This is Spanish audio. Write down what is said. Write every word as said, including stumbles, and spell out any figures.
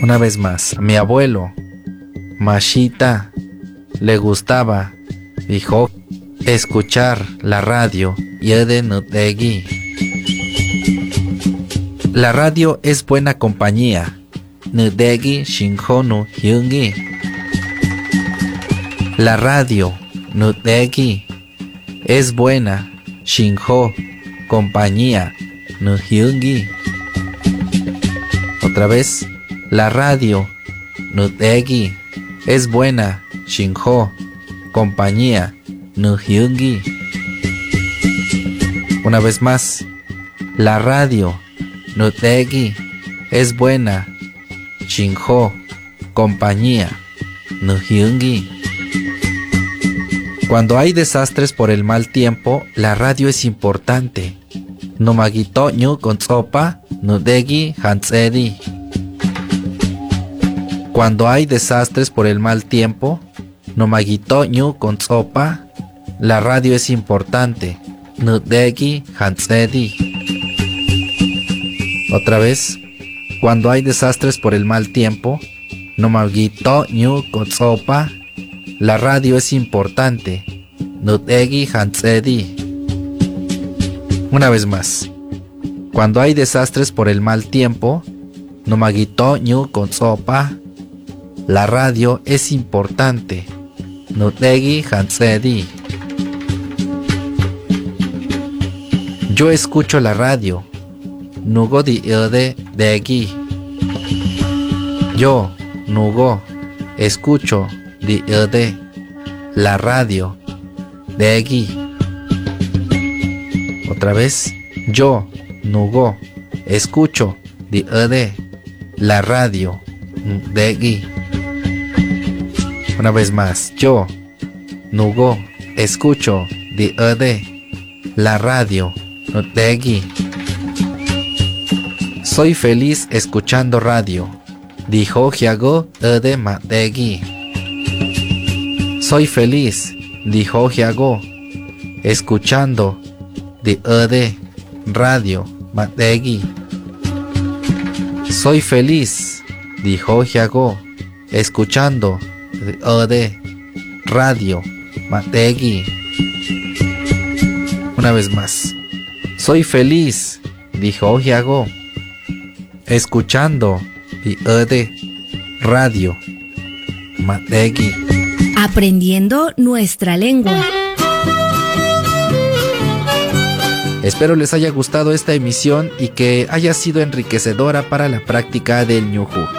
Una vez más, a mi abuelo, Mashita, le gustaba, dijo, escuchar la radio. Yede nutegi. La radio es buena compañía. Nutegi shinhonu hyungi. La radio, nutegi, es buena. Shinho, compañía. Nuhyungi. Otra vez, la radio, nutegi, es buena. Shinho, compañía. Nuhyungi. Una vez más, la radio, nutegi, es buena. Shinho, compañía. Nuhyungi. Cuando hay desastres por el mal tiempo, la radio es importante. Nomagito ñu con sopa, nutegi hansedi. Cuando hay desastres por el mal tiempo, nomagito ñu con sopa, la radio es importante. Nutegi hansedi. Otra vez, cuando hay desastres por el mal tiempo, nomagito ñu con sopa, la radio es importante. Nutegi hansedi. Una vez más, cuando hay desastres por el mal tiempo, nomagito ñu con sopa, la radio es importante. Nutegi hansedi. Yo escucho la radio. Nugo di ode degi. Yo, nugo, escucho di ode la radio. Degi. Otra vez. Yo, nugo, escucho di ode la radio. Degi. Una vez más. Yo, nugo, escucho di ode la radio. Nutegi. Soy feliz escuchando radio. Dijo Hiago ode mategi. Soy feliz, dijo Hiago, escuchando di ode radio mategi. Soy feliz, dijo Hiago, escuchando di ode radio mategi. Una vez más. Soy feliz, dijo Hiago, escuchando di ode radio mategi. Aprendiendo nuestra lengua. Espero les haya gustado esta emisión y que haya sido enriquecedora para la práctica del ñujú.